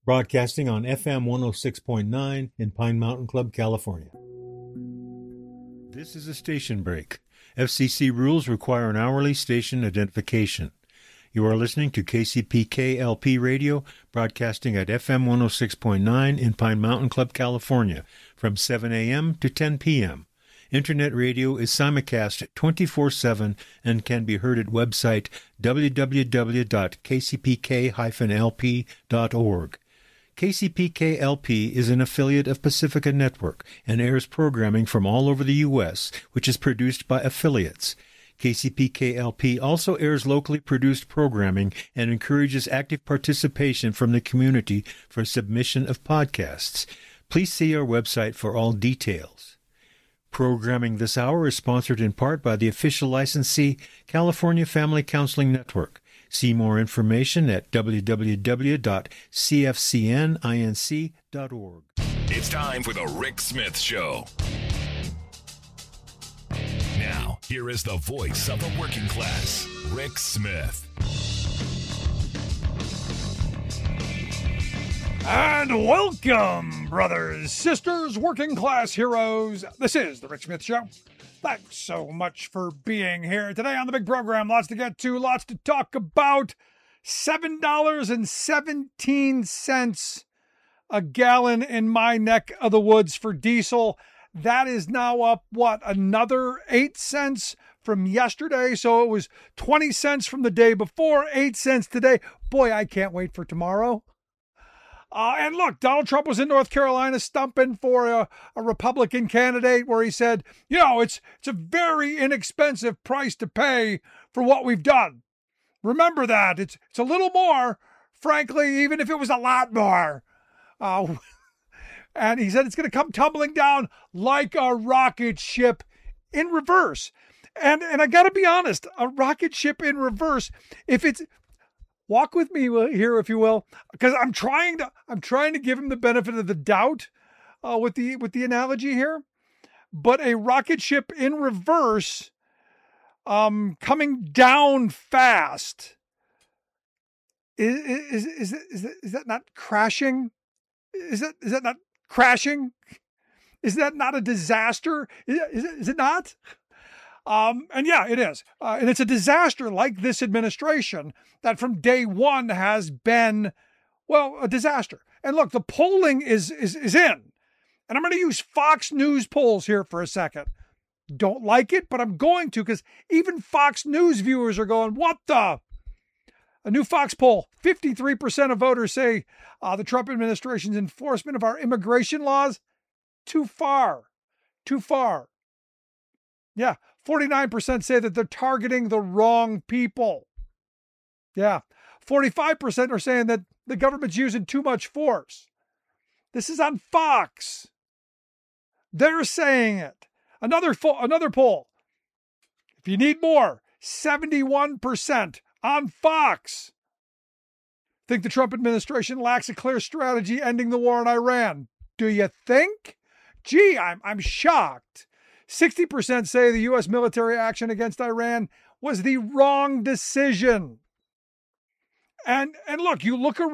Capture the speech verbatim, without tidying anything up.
broadcasting on F M one oh six point nine in Pine Mountain Club, California. This is a station break. F C C rules require an hourly station identification. You are listening to K C P K L P Radio, broadcasting at F M one oh six point nine in Pine Mountain Club, California, from seven a.m. to ten p.m. Internet radio is simulcast twenty-four seven and can be heard at website w w w dot k c p k dash l p dot org. K C P K L P is an affiliate of Pacifica Network and airs programming from all over the U S, which is produced by affiliates. K C P K L P also airs locally produced programming and encourages active participation from the community for submission of podcasts. Please see our website for all details. Programming this hour is sponsored in part by the official licensee, California Family Counseling Network. See more information at w w w dot c f c n inc dot org. It's time for the Rick Smith Show. Now, here is the voice of the working class, Rick Smith. And welcome, brothers, sisters, working class heroes. This is the Rick Smith Show. Thanks so much for being here today on the big program. Lots to get to, lots to talk about. seven dollars and seventeen cents a gallon in my neck of the woods for diesel. That is now up, what, another eight cents from yesterday? So it was twenty cents from the day before, eight cents today. Boy, I can't wait for tomorrow. Uh, and look, Donald Trump was in North Carolina stumping for a, a Republican candidate where he said, you know, it's it's a very inexpensive price to pay for what we've done. Remember that. It's, it's a little more, frankly, even if it was a lot more. Uh, and he said it's going to come tumbling down like a rocket ship in reverse. And, and I got to be honest, a rocket ship in reverse, if it's... Walk with me here, if you will, because I'm trying to I'm trying to give him the benefit of the doubt uh, with the with the analogy here. But a rocket ship in reverse, um, coming down fast, is is is is that, is that not crashing? Is that is that not crashing? Is that not a disaster? Is is it, is it not? Um, and yeah, it is. Uh, and it's a disaster like this administration that from day one has been, well, a disaster. And look, the polling is, is, is in. And I'm going to use Fox News polls here for a second. Don't like it, but I'm going to, because even Fox News viewers are going, what the? A new Fox poll, fifty-three percent of voters say uh, the Trump administration's enforcement of our immigration laws, too far, too far. Yeah, forty-nine percent say that they're targeting the wrong people. Yeah, forty-five percent are saying that the government's using too much force. This is on Fox. They're saying it. Another fo- another poll. If you need more, seventy-one percent on Fox think the Trump administration lacks a clear strategy ending the war in Iran. Do you think? Gee, I'm I'm shocked. sixty percent say the U S military action against Iran was the wrong decision. And and look, you look around.